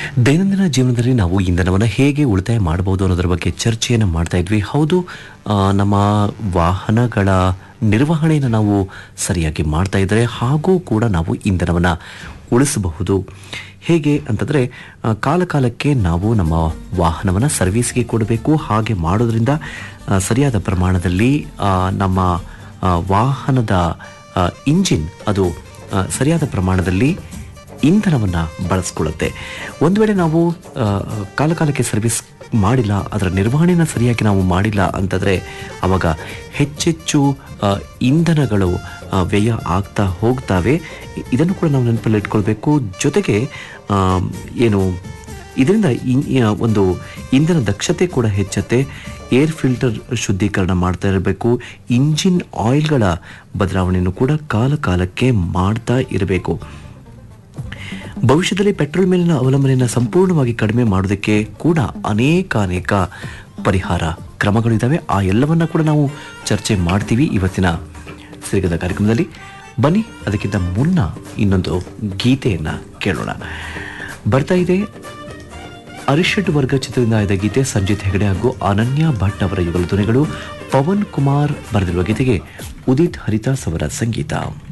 ದೈನಂದಿನ ಜೀವನದಲ್ಲಿ ನಾವು ಇಂಧನವನ್ನು ಹೇಗೆ ಉಳಿತಾಯ ಮಾಡಬಹುದು ಅನ್ನೋದರ ಬಗ್ಗೆ ಚರ್ಚೆಯನ್ನು ಮಾಡ್ತಾ ಇದ್ವಿ. ಹೌದು, ನಮ್ಮ ವಾಹನಗಳ ನಿರ್ವಹಣೆಯನ್ನು ನಾವು ಸರಿಯಾಗಿ ಮಾಡ್ತಾ ಇದ್ದರೆ ಹಾಗೂ ಕೂಡ ನಾವು ಇಂಧನವನ್ನು ಉಳಿಸಬಹುದು. ಹೇಗೆ ಅಂತಂದರೆ, ಕಾಲಕಾಲಕ್ಕೆ ನಾವು ನಮ್ಮ ವಾಹನವನ್ನು ಸರ್ವಿಸ್ಗೆ ಕೊಡಬೇಕು. ಹಾಗೆ ಮಾಡೋದ್ರಿಂದ ಸರಿಯಾದ ಪ್ರಮಾಣದಲ್ಲಿ ನಮ್ಮ ವಾಹನದ ಇಂಜಿನ್ ಅದು ಸರಿಯಾದ ಪ್ರಮಾಣದಲ್ಲಿ ಇಂಧನವನ್ನು ಬಳಸ್ಕೊಳ್ಳುತ್ತೆ. ಒಂದು ವೇಳೆ ನಾವು ಕಾಲಕಾಲಕ್ಕೆ ಸರ್ವಿಸ್ ಮಾಡಿಲ್ಲ, ಅದರ ನಿರ್ವಹಣೆಯನ್ನು ಸರಿಯಾಗಿ ನಾವು ಮಾಡಿಲ್ಲ ಅಂತಂದರೆ ಆವಾಗ ಹೆಚ್ಚೆಚ್ಚು ಇಂಧನಗಳು ವ್ಯಯ ಆಗ್ತಾ ಹೋಗ್ತವೆ. ಇದನ್ನು ಕೂಡ ನಾವು ನೆನಪಲ್ಲಿ ಇಟ್ಕೊಳ್ಬೇಕು. ಜೊತೆಗೆ ಇದರಿಂದ ಒಂದು ಇಂಧನ ದಕ್ಷತೆ ಕೂಡ ಹೆಚ್ಚುತ್ತೆ. ಏರ್ ಫಿಲ್ಟರ್ ಶುದ್ಧೀಕರಣ ಮಾಡ್ತಾ ಇರಬೇಕು. ಇಂಜಿನ್ ಆಯಿಲ್ಗಳ ಬದಲಾವಣೆಯನ್ನು ಕೂಡ ಕಾಲಕಾಲಕ್ಕೆ ಮಾಡ್ತಾ ಇರಬೇಕು. ಭವಿಷ್ಯದಲ್ಲಿ ಪೆಟ್ರೋಲ್ ಮೇಲಿನ ಅವಲಂಬನೆಯನ್ನು ಸಂಪೂರ್ಣವಾಗಿ ಕಡಿಮೆ ಮಾಡೋದಕ್ಕೆ ಕೂಡ ಅನೇಕ ಪರಿಹಾರ ಕ್ರಮಗಳಿದ್ದಾವೆ. ಆ ಎಲ್ಲವನ್ನ ಕೂಡ ನಾವು ಚರ್ಚೆ ಮಾಡ್ತೀವಿ ಇವತ್ತಿನ ಸಿರಿಗದ ಕಾರ್ಯಕ್ರಮದಲ್ಲಿ. ಬನ್ನಿ, ಅದಕ್ಕಿಂತ ಮುನ್ನ ಇನ್ನೊಂದು ಗೀತೆಯನ್ನು ಕೇಳೋಣ. ಬರ್ತಾ ಇದೆ ಅರಿಷಡ್ ವರ್ಗ ಚಿತ್ರದಿಂದ ಆಯ್ದ ಗೀತೆ. ಸಂಜಿತ್ ಹೆಗಡೆ ಹಾಗೂ ಅನನ್ಯ ಭಟ್ ಅವರ ಯುಗಲ ಧ್ವನಿಗಳು. ಪವನ್ ಕುಮಾರ್ ಬರೆದಿರುವ ಗೀತೆಗೆ ಉದಿತ್ ಹರಿದಾಸ್ ಅವರ ಸಂಗೀತ.